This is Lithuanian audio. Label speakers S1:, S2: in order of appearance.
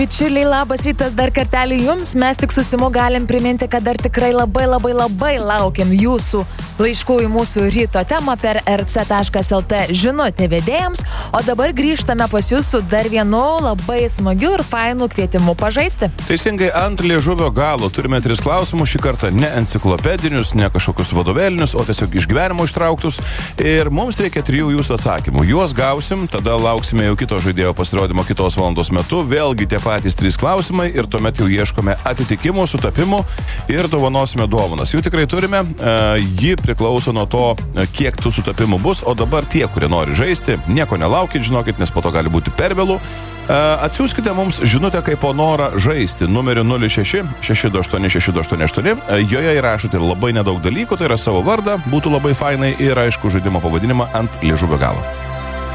S1: Bičiuliai, labas rytas dar kartelį jums. Mes tik su Simu galim priminti, kad dar tikrai labai laukiam jūsų laiškų į mūsų ryto temą per rc.lt žinutę vedėjams. O dabar grįžtame pas jūs su dar vienu labai smagiu ir fainu kvietimu pažaisti.
S2: Teisingai, ant liežuvio galo turime 3 klausimus, šį kartą ne enciklopedinius, ne kažkokius vadovėlinius, o tiesiog iš gyvenimo ištrauktus. Ir mums reikia 3 jūsų atsakymų. Juos gausim, tada lauksime jau kito žaidėjo pasirodymo kitos valandos metu. Vėlgi tie patys 3 klausimai ir tuomet jau ieškome atitikimų, sutapimų ir dovanosime dovanas. Jų tikrai turime, ji priklauso nuo to, kiek tų sutapimų bus, o dabar tie, kurie nori žaisti, nieko nelaukit, žinokit, nes po to gali būti per vėlų. Atsiųskite mums žinutę kaip po norą žaisti numeriu 06 628 628. Joje įrašote labai nedaug dalykų, tai yra savo vardą, būtų labai fainai ir aišku žaidimo pavadinimą ant liežuvio galo.